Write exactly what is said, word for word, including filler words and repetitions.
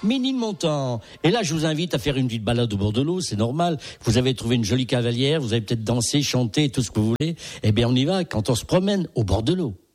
Ménilmontant. Et là, je vous invite à faire une petite balade au bord de l'eau, c'est normal. Vous avez trouvé une jolie cavalière, vous avez peut-être dansé, chanté, tout ce que vous voulez. Eh bien, on y va quand on se promène au bord de l'eau.